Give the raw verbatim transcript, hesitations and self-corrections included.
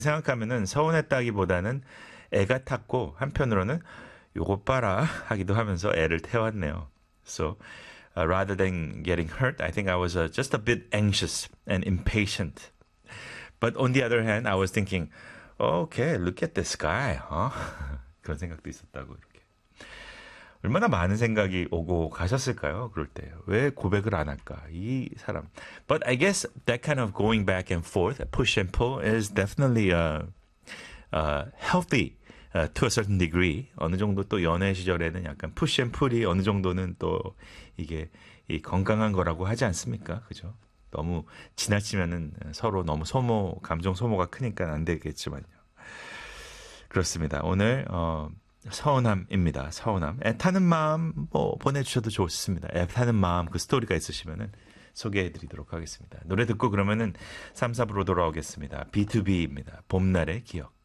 생각하면은 서운했다기보다는 애가 탔고 한편으로는 요것 봐라 하기도 하면서 애를 태웠네요. So uh, rather than getting hurt, I think I was uh, just a bit anxious and impatient. But on the other hand, I was thinking, okay, look at this guy. 어? 그런 생각도 있었다고 이렇게. 얼마나 많은 생각이 오고 가셨을까요? 그럴 때. 왜 고백을 안 할까? 이 사람. But I guess that kind of going back and forth, push and pull is definitely uh, uh, healthy uh, to a certain degree. 어느 정도 또 연애 시절에는 약간 push and pull이 어느 정도는 또 이게 이 건강한 거라고 하지 않습니까? 그죠? 너무 지나치면은 서로 너무 소모, 감정 소모가 크니까 안 되겠지만요. 그렇습니다. 오늘 어, 서운함입니다. 서운함. 애타는 마음 뭐 보내주셔도 좋습니다. 애타는 마음 그 스토리가 있으시면은 소개해드리도록 하겠습니다. 노래 듣고 그러면은 삼, 사 부로 돌아오겠습니다. 비투비입니다. 봄날의 기억.